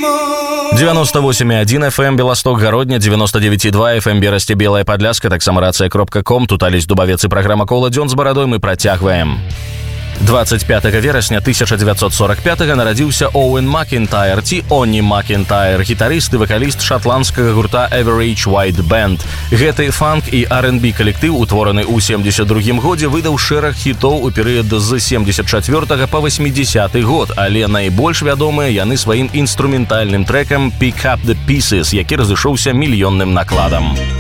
98,1 FM Белосток, Гародня, 99,2 FM Берасці, Белая Падляска, таксама рацыя.ком. Тут Алесь Дубавец і праграма «Кола дзён» з барадой мы працягваем. 25 верасня 1945 нарадзіўся Оуэн Макентайр, ці Онні Макентайр, гітарыст і вакаліст шатландскага гурта Average White Band. Гэты фанк і R&B калектыў, утвораны ў 72 годзе, выдаў шэраг хітоў у перыяд з 74 па 80 год, але найбольш вядомыя яны сваім інструментальным трэкам «Pick Up The Pieces», які разышоўся мільённым накладам.